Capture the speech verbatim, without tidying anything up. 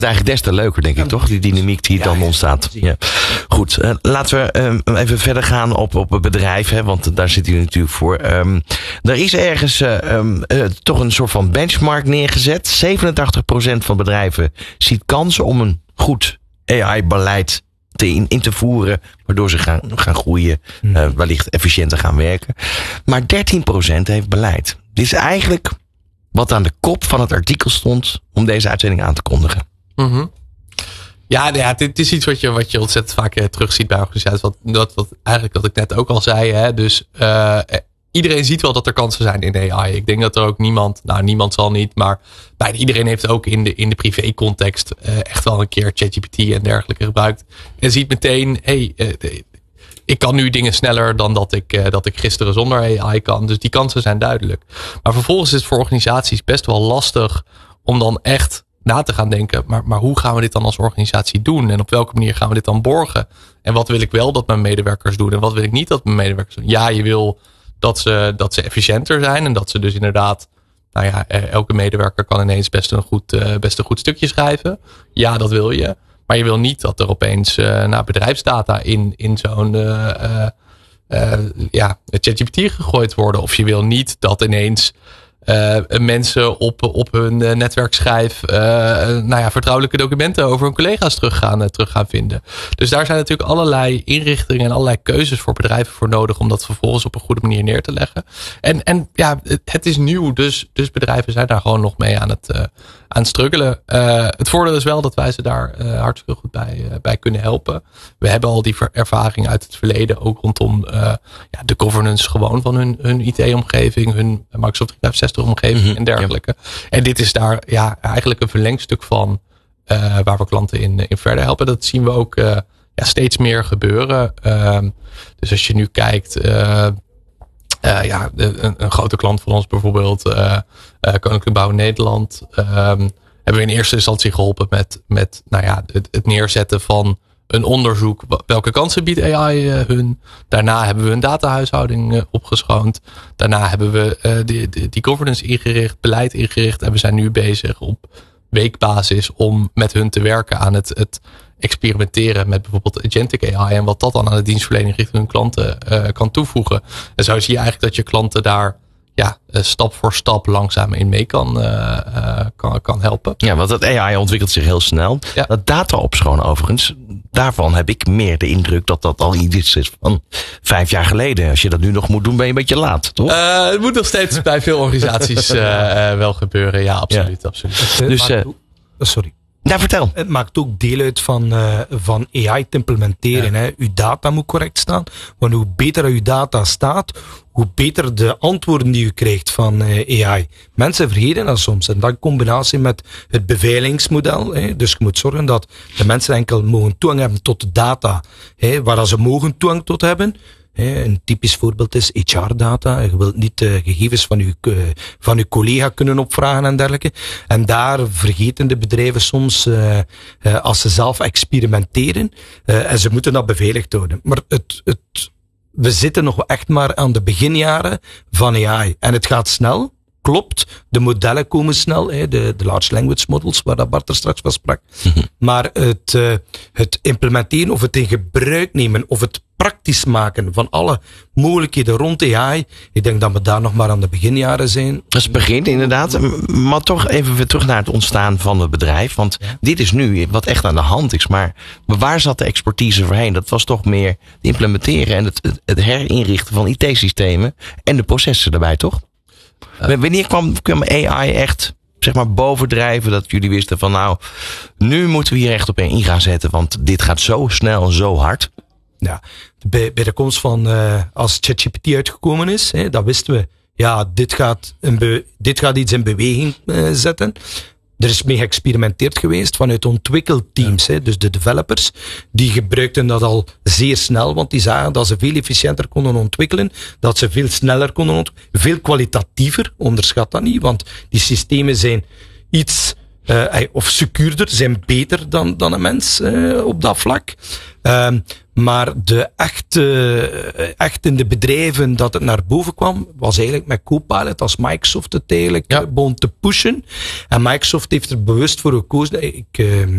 is eigenlijk des te leuker, denk ik, toch? Die dynamiek die ja, dan ontstaat. Ja. Goed, uh, laten we um, even verder gaan op, op het bedrijf. Hè, want daar zit u natuurlijk voor. Um, er is ergens uh, um, uh, toch een soort van benchmark neergezet. zevenentachtig procent van bedrijven ziet kansen om een goed A I-beleid te in, in te voeren. Waardoor ze gaan, gaan groeien. Uh, wellicht efficiënter gaan werken. Maar dertien procent heeft beleid. Dit is eigenlijk wat aan de kop van het artikel stond om deze uitzending aan te kondigen. Mm-hmm. Ja, ja, dit is iets wat je, wat je ontzettend vaak uh, terugziet bij organisaties. Wat, wat, wat eigenlijk wat ik net ook al zei. Hè, dus uh, iedereen ziet wel dat er kansen zijn in A I. Ik denk dat er ook niemand, nou niemand zal niet, maar bijna iedereen heeft ook in de, in de privé context uh, echt wel een keer ChatGPT en dergelijke gebruikt. En ziet meteen, hé, hey, uh, ik kan nu dingen sneller dan dat ik, uh, dat ik gisteren zonder A I kan. Dus die kansen zijn duidelijk. Maar vervolgens is het voor organisaties best wel lastig om dan echt na te gaan denken, maar, maar hoe gaan we dit dan als organisatie doen? En op welke manier gaan we dit dan borgen? En wat wil ik wel dat mijn medewerkers doen? En wat wil ik niet dat mijn medewerkers doen? Ja, je wil dat ze, dat ze efficiënter zijn. En dat ze dus inderdaad, nou ja, elke medewerker kan ineens best een goed, uh, best een goed stukje schrijven. Ja, dat wil je. Maar je wil niet dat er opeens uh, naar bedrijfsdata in, in zo'n uh, uh, uh, ja, ChatGPT gegooid worden. Of je wil niet dat ineens Uh, mensen op, op hun uh, netwerkschijf uh, nou ja, vertrouwelijke documenten over hun collega's terug gaan, uh, terug gaan vinden. Dus daar zijn natuurlijk allerlei inrichtingen en allerlei keuzes voor bedrijven voor nodig om dat vervolgens op een goede manier neer te leggen. En, en ja, het, het is nieuw, dus, dus bedrijven zijn daar gewoon nog mee aan het, uh, aan het struggelen. Uh, het voordeel is wel dat wij ze daar uh, hartstikke goed bij, uh, bij kunnen helpen. We hebben al die ervaring uit het verleden, ook rondom uh, ja, de governance gewoon van hun, hun I T-omgeving, hun Microsoft driehonderdvijfenzestig omgeving mm-hmm, en dergelijke. Ja. En dit is daar ja, eigenlijk een verlengstuk van uh, waar we klanten in, in verder helpen. Dat zien we ook uh, ja, steeds meer gebeuren. Uh, dus als je nu kijkt, uh, uh, ja, een, een grote klant van ons bijvoorbeeld, uh, uh, Koninklijke Bouw Nederland, uh, hebben we in eerste instantie geholpen met, met nou ja, het, het neerzetten van een onderzoek. Welke kansen biedt A I uh, hun? Daarna hebben we een datahuishouding uh, opgeschoond. Daarna hebben we uh, die, die, die governance ingericht, beleid ingericht. En we zijn nu bezig op weekbasis om met hun te werken aan het, het experimenteren met bijvoorbeeld agentic A I. En wat dat dan aan de dienstverlening richting hun klanten uh, kan toevoegen. En zo zie je eigenlijk dat je klanten daar ja, stap voor stap langzaam in mee kan, uh, uh, kan, kan helpen. Ja, want dat A I ontwikkelt zich heel snel. Ja. Dat data opschoon overigens, daarvan heb ik meer de indruk dat dat al iets is van vijf jaar geleden. Als je dat nu nog moet doen, ben je een beetje laat, toch? Uh, het moet nog steeds bij veel organisaties uh, uh, wel gebeuren. Ja, absoluut. Ja. absoluut. Dus, uh, sorry. Nou, vertel. Het maakt ook deel uit van, uh, van A I te implementeren. Ja. Hè. Uw data moet correct staan. Want hoe beter uw data staat, hoe beter de antwoorden die u krijgt van uh, A I. Mensen vergeten dat soms. En dat in combinatie met het beveiligingsmodel. Hè. Dus je moet zorgen dat de mensen enkel mogen toegang hebben tot de data. Hè, waar ze mogen toegang tot hebben. Een typisch voorbeeld is H R-data. Je wilt niet de gegevens van uw, van uw collega kunnen opvragen en dergelijke. En daar vergeten de bedrijven soms, uh, uh, als ze zelf experimenteren, uh, en ze moeten dat beveiligd houden. Maar het, het, we zitten nog echt maar aan de beginjaren van A I. En het gaat snel. Klopt, de modellen komen snel, hè, de, de large language models, waar dat Bart er straks van sprak. Mm-hmm. Maar het, uh, het implementeren of het in gebruik nemen of het praktisch maken van alle mogelijkheden rond A I, ik denk dat we daar nog maar aan de beginjaren zijn. Dat is het begin, inderdaad. Maar toch even weer terug naar het ontstaan van het bedrijf. Want ja. dit is nu wat echt aan de hand is. Maar waar zat de expertise voorheen? Dat was toch meer het implementeren en het, het, het herinrichten van I T-systemen en de processen daarbij, toch? Uh, Wanneer kwam, kwam A I echt, zeg maar, bovendrijven dat jullie wisten van nou, nu moeten we hier echt op in gaan zetten, want dit gaat zo snel en zo hard? Ja, bij, bij de komst van, uh, als ChatGPT uitgekomen is, hè, dat wisten we, ja, dit gaat, een be, dit gaat iets in beweging uh, zetten. Er is mee geëxperimenteerd geweest vanuit ontwikkelteams, ja. hè, dus de developers, die gebruikten dat al zeer snel, want die zagen dat ze veel efficiënter konden ontwikkelen, dat ze veel sneller konden ontwikkelen, veel kwalitatiever, onderschat dat niet, want die systemen zijn iets uh, of secuurder, zijn beter dan, dan een mens uh, op dat vlak. Uh, maar de echte, echt in de bedrijven dat het naar boven kwam, was eigenlijk met Copilot, als Microsoft het eigenlijk ja. begon te pushen. En Microsoft heeft er bewust voor gekozen. Ik, uh,